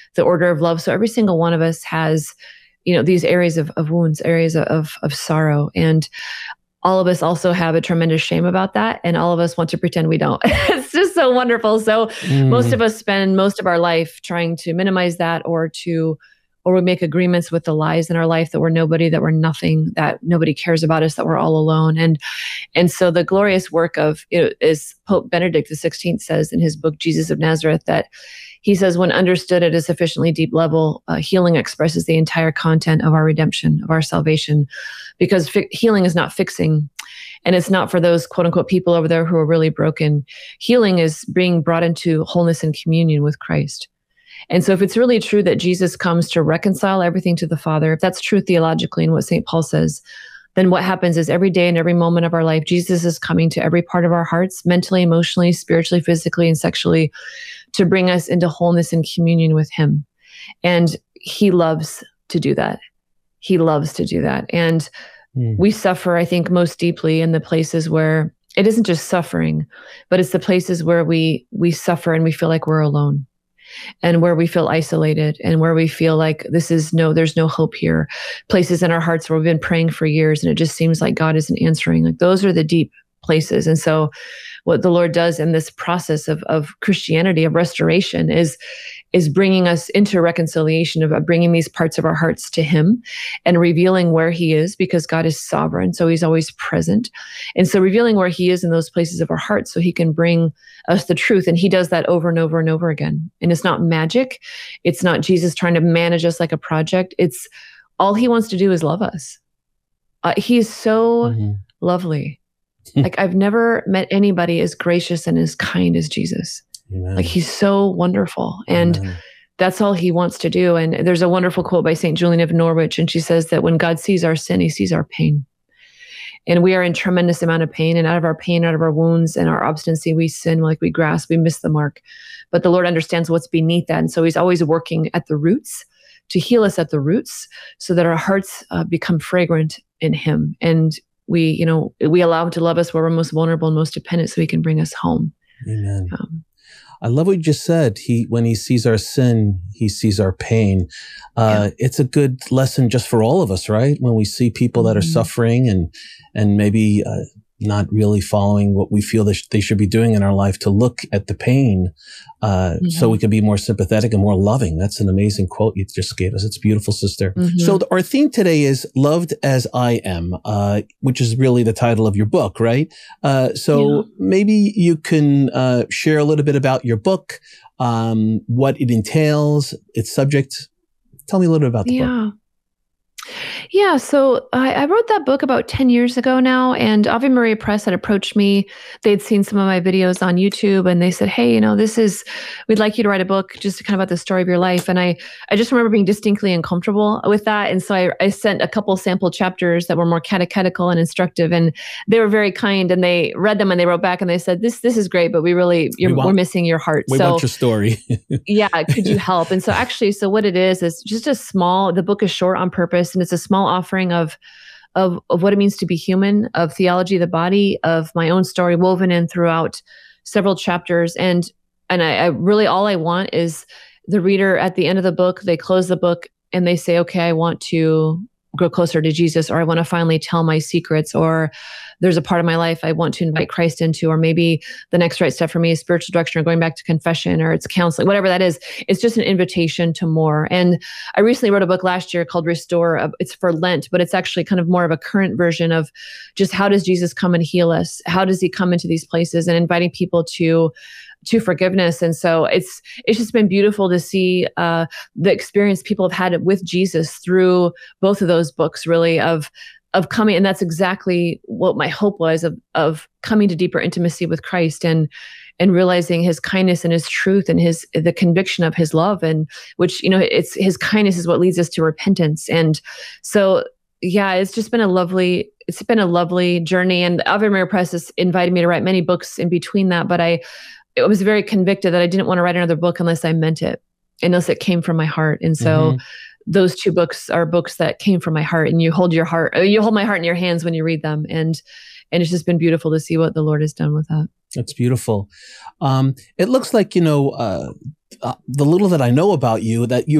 the order of love. So every single one of us has, these areas of wounds, areas of sorrow. And all of us also have a tremendous shame about that. And all of us want to pretend we don't. It's just so wonderful. So most of us spend most of our life trying to minimize that, or we make agreements with the lies in our life that we're nobody, that we're nothing, that nobody cares about us, that we're all alone. And so the glorious work of, is Pope Benedict XVI says in his book, Jesus of Nazareth, that he says, when understood at a sufficiently deep level, healing expresses the entire content of our redemption, of our salvation, because healing is not fixing. And it's not for those quote unquote people over there who are really broken. Healing is being brought into wholeness and communion with Christ. And so if it's really true that Jesus comes to reconcile everything to the Father, if that's true theologically in what St. Paul says, then what happens is every day and every moment of our life, Jesus is coming to every part of our hearts, mentally, emotionally, spiritually, physically, and sexually, to bring us into wholeness and communion with him. And he loves to do that. He loves to do that. And we suffer, I think, most deeply in the places where it isn't just suffering, but it's the places where we suffer and we feel like we're alone, and where we feel isolated, and where we feel like there's no hope here. Places in our hearts where we've been praying for years and it just seems like God isn't answering. Like, those are the deep places. And so what the Lord does in this process of Christianity, of restoration, is bringing us into reconciliation, of bringing these parts of our hearts to him and revealing where he is, because God is sovereign. So he's always present. And so revealing where he is in those places of our hearts so he can bring us the truth. And he does that over and over and over again. And it's not magic. It's not Jesus trying to manage us like a project. It's all he wants to do is love us. He's so lovely. Like, I've never met anybody as gracious and as kind as Jesus. Amen. Like, he's so wonderful. And that's all he wants to do. And there's a wonderful quote by St. Julian of Norwich. And she says that when God sees our sin, he sees our pain. And we are in tremendous amount of pain. And out of our pain, out of our wounds and our obstinacy, we sin, like we grasp, we miss the mark. But the Lord understands what's beneath that. And so he's always working at the roots to heal us at the roots, so that our hearts become fragrant in him. And we allow him to love us where we're most vulnerable and most dependent, so he can bring us home. Amen. I love what you just said. When he sees our sin, he sees our pain. It's a good lesson just for all of us, right? When we see people that are suffering and maybe not really following what we feel they should be doing in our life, to look at the pain so we can be more sympathetic and more loving. That's an amazing quote you just gave us. It's beautiful, sister. So our theme today is Loved as I Am, which is really the title of your book, right? Maybe you can share a little bit about your book, what it entails, its subject. Tell me a little bit about the book. Yeah, so I wrote that book about 10 years ago now, and Ave Maria Press had approached me. They'd seen some of my videos on YouTube, and they said, hey, we'd like you to write a book just kind of about the story of your life. And I just remember being distinctly uncomfortable with that. And so I sent a couple sample chapters that were more catechetical and instructive, and they were very kind, and they read them and they wrote back and they said, this is great, but we're missing your heart. We want your story. Yeah, could you help? And so what it is just the book is short on purpose, and it's a small offering of what it means to be human, of theology of the body, of my own story woven in throughout several chapters. And I really, all I want is the reader at the end of the book, they close the book and they say, okay, I want to grow closer to Jesus, or I want to finally tell my secrets, or there's a part of my life I want to invite Christ into, or maybe the next right step for me is spiritual direction, or going back to confession, or it's counseling, whatever that is. It's just an invitation to more. And I recently wrote a book last year called Restore. It's for Lent, but it's actually kind of more of a current version of just how does Jesus come and heal us? How does he come into these places, and inviting people to forgiveness. And so it's just been beautiful to see the experience people have had with Jesus through both of those books, really, of coming. And that's exactly what my hope was, of coming to deeper intimacy with Christ and realizing his kindness and his truth and the conviction of his love, and which, it's his kindness is what leads us to repentance. And so, yeah, it's been a lovely journey. And Ave Maria Press has invited me to write many books in between that, but I was very convicted that I didn't want to write another book unless I meant it, unless it came from my heart. And so those two books are books that came from my heart, and you hold my heart in your hands when you read them. And it's just been beautiful to see what the Lord has done with that. That's beautiful. It looks like, the little that I know about you, that